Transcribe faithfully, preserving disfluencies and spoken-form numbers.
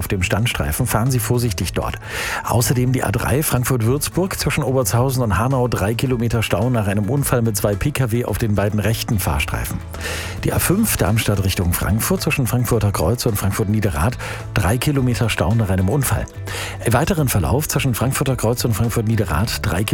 dem Standstreifen. Fahren Sie vorsichtig dort. Außerdem die A drei Frankfurt-Würzburg zwischen Obertshausen und Hanau. Drei Kilometer Stau nach einem Unfall mit zwei Pkw auf den beiden rechten Fahrstreifen. Die A fünf Darmstadt Richtung Frankfurt zwischen Frankfurter Kreuz und Frankfurt-Niederrad. Drei Kilometer Stau nach einem Unfall. Im weiteren Verlauf zwischen Frankfurter Kreuz und Frankfurt-Niederrad. Drei